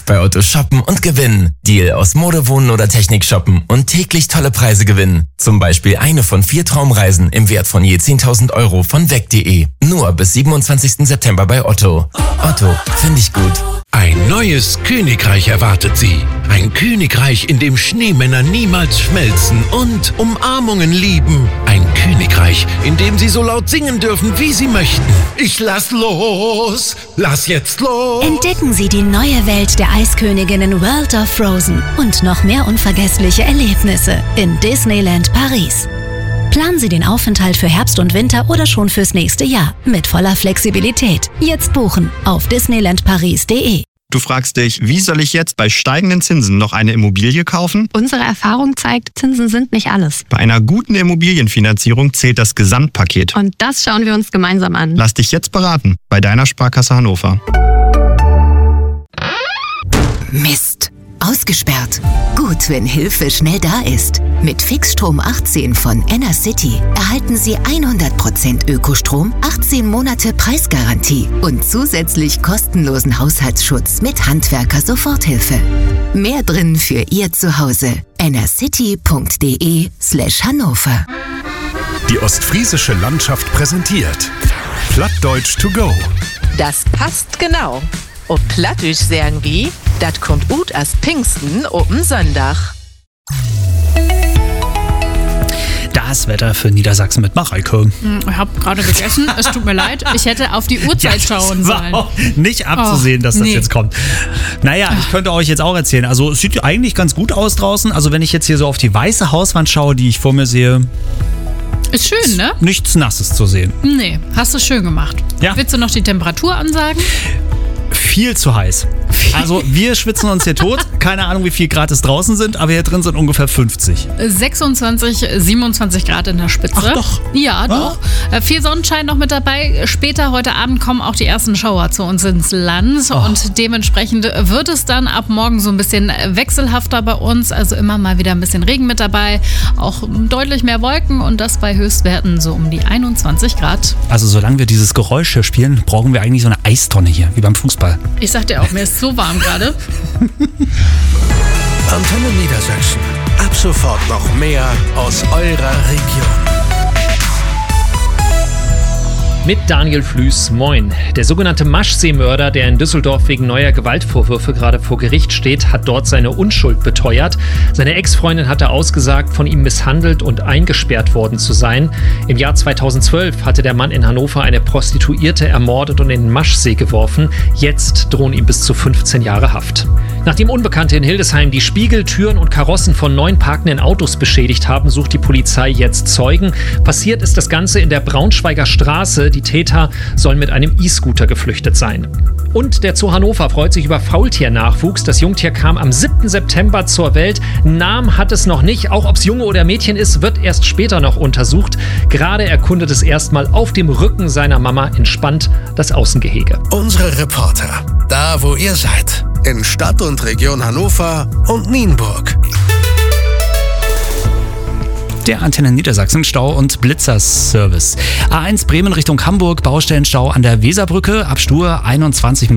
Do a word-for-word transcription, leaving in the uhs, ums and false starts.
Bei Otto shoppen und gewinnen. Deal aus Mode, Wohnen oder Technik shoppen und täglich tolle Preise gewinnen. Zum Beispiel eine von vier Traumreisen im Wert von je zehntausend Euro von weg punkt de. Nur bis siebenundzwanzigsten September bei Otto. Otto, finde ich gut. Ein neues Königreich erwartet Sie. Ein Königreich, in dem Schneemänner niemals schmelzen und Umarmungen lieben. Ein Königreich, in dem Sie so laut singen dürfen, wie Sie möchten. Ich lass los, lass jetzt los. Entdecken Sie die neue Welt der Eisköniginnen World of Frozen und noch mehr unvergessliche Erlebnisse in Disneyland Paris. Planen Sie den Aufenthalt für Herbst und Winter oder schon fürs nächste Jahr mit voller Flexibilität. Jetzt buchen auf disneyland paris punkt de. Du fragst dich, wie soll ich jetzt bei steigenden Zinsen noch eine Immobilie kaufen? Unsere Erfahrung zeigt, Zinsen sind nicht alles. Bei einer guten Immobilienfinanzierung zählt das Gesamtpaket. Und das schauen wir uns gemeinsam an. Lass dich jetzt beraten bei deiner Sparkasse Hannover. Mist. Ausgesperrt. Gut, wenn Hilfe schnell da ist. Mit Fixstrom achtzehn von Enercity erhalten Sie hundert Prozent Ökostrom, achtzehn Monate Preisgarantie und zusätzlich kostenlosen Haushaltsschutz mit Handwerker-Soforthilfe. Mehr drin für Ihr Zuhause. enercity punkt de slash Hannover. Die ostfriesische Landschaft präsentiert Plattdeutsch to go. Das passt genau. Und Plattdeutsch sagen wie, das kommt gut als Pfingsten oben Sonntag. Das Wetter für Niedersachsen mit Mareike. Ich habe gerade gegessen, es tut mir leid. Ich hätte auf die Uhrzeit ja, schauen sollen. War auch nicht abzusehen, oh, dass das nee. jetzt kommt. Naja, ich könnte euch jetzt auch erzählen. Also es sieht eigentlich ganz gut aus draußen. Also wenn ich jetzt hier so auf die weiße Hauswand schaue, die ich vor mir sehe, ist schön, ne? Nichts Nasses zu sehen. Nee, hast du schön gemacht. Ja. Willst du noch die Temperatur ansagen? Viel zu heiß. Also wir schwitzen uns hier tot. Keine Ahnung, wie viel Grad es draußen sind, aber hier drin sind ungefähr fünfzig. sechsundzwanzig, siebenundzwanzig Grad in der Spitze. Ach doch. Ja, ah. doch. Viel Sonnenschein noch mit dabei. Später heute Abend kommen auch die ersten Schauer zu uns ins Land. Oh. Und dementsprechend wird es dann ab morgen so ein bisschen wechselhafter bei uns. Also immer mal wieder ein bisschen Regen mit dabei. Auch deutlich mehr Wolken und das bei Höchstwerten so um die einundzwanzig Grad. Also solange wir dieses Geräusch hier spielen, brauchen wir eigentlich so eine Eistonne hier, wie beim Fußball. Ich sag dir auch, mir ist so warm gerade. Antenne Niedersachsen. Ab sofort noch mehr aus eurer Region. Mit Daniel Flüß, moin. Der sogenannte Maschsee-Mörder, der in Düsseldorf wegen neuer Gewaltvorwürfe gerade vor Gericht steht, hat dort seine Unschuld beteuert. Seine Ex-Freundin hatte ausgesagt, von ihm misshandelt und eingesperrt worden zu sein. Im Jahr zweitausendzwölf hatte der Mann in Hannover eine Prostituierte ermordet und in den Maschsee geworfen. Jetzt drohen ihm bis zu fünfzehn Jahre Haft. Nachdem Unbekannte in Hildesheim die Spiegel, Türen und Karossen von neun parkenden Autos beschädigt haben, sucht die Polizei jetzt Zeugen. Passiert ist das Ganze in der Braunschweiger Straße. Die Täter sollen mit einem E-Scooter geflüchtet sein. Und der Zoo Hannover freut sich über Faultiernachwuchs. Das Jungtier kam am siebten September zur Welt. Namen hat es noch nicht. Auch ob es Junge oder Mädchen ist, wird erst später noch untersucht. Gerade erkundet es erstmal auf dem Rücken seiner Mama entspannt das Außengehege. Unsere Reporter, da wo ihr seid. In Stadt und Region Hannover und Nienburg. Der Antenne Niedersachsen Stau- und Blitzerservice. A eins Bremen Richtung Hamburg, Baustellenstau an der Weserbrücke, ab Stur einundzwanzig Minuten.